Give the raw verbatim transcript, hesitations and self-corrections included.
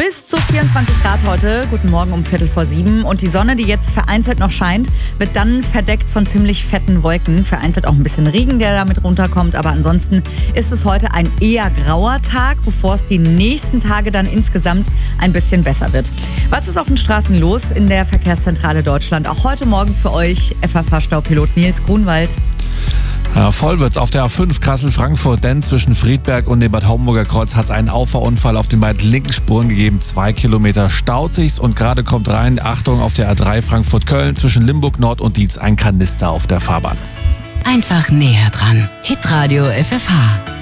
Bis zu vierundzwanzig Grad heute. Guten Morgen um Viertel vor sieben. Und die Sonne, die jetzt vereinzelt noch scheint, wird dann verdeckt von ziemlich fetten Wolken. Vereinzelt auch ein bisschen Regen, der damit runterkommt. Aber ansonsten ist es heute ein eher grauer Tag, bevor es die nächsten Tage dann insgesamt ein bisschen besser wird. Was ist auf den Straßen los in der Verkehrszentrale Deutschland? Auch heute Morgen für euch F F H-Staupilot Nils Grunwald. Ja, voll wird's auf der A fünf Kassel-Frankfurt, denn zwischen Friedberg und dem Bad Homburger Kreuz hat es einen Auffahrunfall auf den beiden linken Spuren gegeben. Zwei Kilometer staut sich's und gerade kommt rein, Achtung, auf der A drei Frankfurt-Köln zwischen Limburg Nord und Dietz ein Kanister auf der Fahrbahn. Einfach näher dran. Hitradio F F H.